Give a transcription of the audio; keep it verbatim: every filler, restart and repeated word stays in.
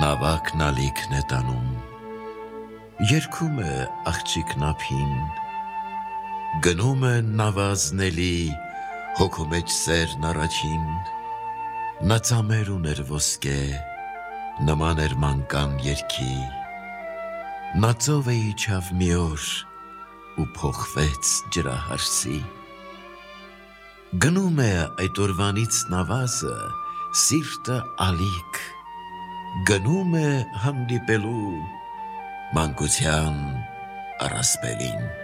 Նավակն ալիքն է տանում, երգում է աղջիկն ափին, գնում է նավազնելի հոգու մեջ սերն առաջին, նա ծամեր ուներ ոսկե, նման էր մանկան երգի, նա ծով է իջավ մի օր ու փոխվեց ջրահարսի, գնում է այդ օրվանից նավազը սիրտը ալիք, գնում է հանդիպելու մանկության առասպելին։